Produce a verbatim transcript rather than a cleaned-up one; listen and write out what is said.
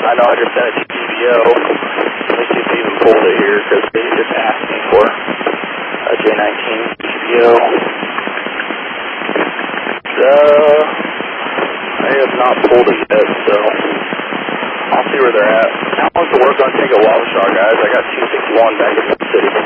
I know I just sent it to G B O. Let me see if they even pulled it here, because they just asked me for a J nineteen G B O. So, I have not pulled it yet, so I'll see where they're at. How long's the work going to take at Wabasha, guys? I got two sixty-one back in the city.